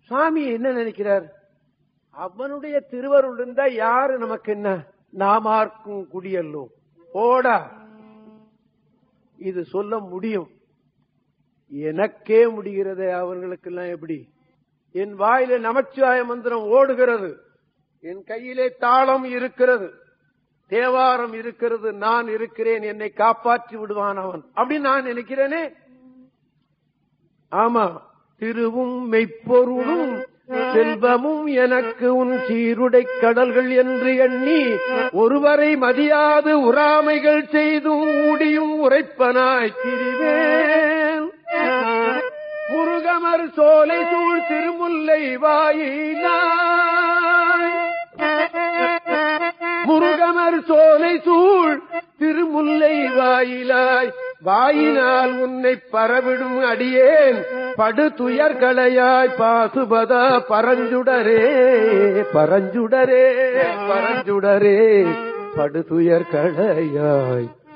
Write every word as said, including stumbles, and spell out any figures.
சுவாமி என்ன நினைக்கிறார்? அவனுடைய திருவருள் இருந்தா யாரு நமக்கு என்ன? நாமார்க்கும் குடியல்லோம் போடா. இது சொல்ல முடியும், எனக்கே முடிகிறது, அவர்களுக்கு எல்லாம் எப்படி? என் வாயிலே நமச்சிவாய மந்திரம் ஓடுகிறது, என் கையிலே தாளம் இருக்கிறது, தேவாரம் இருக்கிறது, நான் இருக்கிறேன், என்னை காப்பாற்றி விடுவான் அவன் அப்படின்னு நான் நினைக்கிறேனே. ஆமா, திருவும் மெய்ப்பொருளும் செல்வமும் எனக்கு உன் சீருடை கடல்கள் என்று எண்ணி ஒருவரை மதியாது உறாமைகள் செய்தும் ஊடியும் உரைப்பனாய் திரிவேன். முருகமர் சோலை சூழ் திருமுல்லை வாயினாய், முருகமர் சோலை சூழ் திருமுல்லை வாயிலாய், வாயினால் உன்னை பரவிடும் அடியேன் படு துயர்களையாய் பாசுபதா பரஞ்சுடரே பரஞ்சுடரே பரஞ்சுடரே படு துயர்களையாய்